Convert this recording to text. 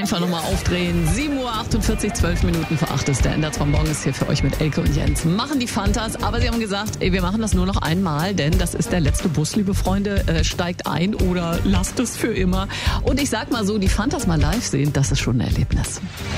Einfach nochmal aufdrehen. 7:48 Uhr, 12 Minuten vor 8 ist der Endertraum ist hier für euch mit Elke und Jens. Machen die Fantas, aber sie haben gesagt, wir machen das nur noch einmal, denn das ist der letzte Bus, liebe Freunde. Steigt ein oder lasst es für immer. Und ich sag mal so, die Fantas mal live sehen, das ist schon ein Erlebnis.